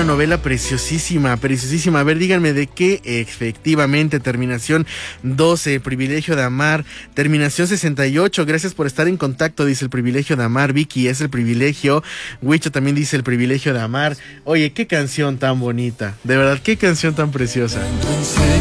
una novela preciosísima, preciosísima. A ver, díganme de qué. Efectivamente, terminación 12, Privilegio de Amar. Terminación 68, gracias por estar en contacto, dice El Privilegio de Amar. Vicky, es El Privilegio. Huicho también dice El Privilegio de Amar. Oye, qué canción tan bonita, de verdad, qué canción tan preciosa.